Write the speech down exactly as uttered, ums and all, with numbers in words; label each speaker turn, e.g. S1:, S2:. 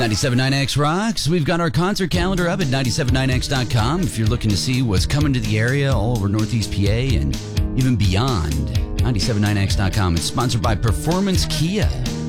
S1: ninety-seven point nine X Rocks. We've got our concert calendar up at nine seven nine x dot com. If you're looking to see what's coming to the area all over Northeast P A and even beyond, nine seven nine x dot com. It's sponsored by Performance Kia.